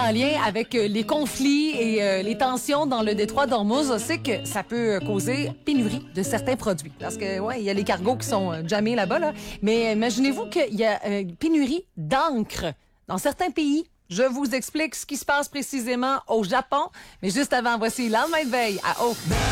en lien avec les conflits et les tensions dans le détroit d'Ormuz, on sait que ça peut causer pénurie de certains produits. Parce que, ouais, il y a les cargos qui sont jammés là-bas, là. Mais imaginez-vous qu'il y a pénurie d'encre dans certains pays. Je vous explique ce qui se passe précisément au Japon. Mais juste avant, voici Lendemain de veille à O.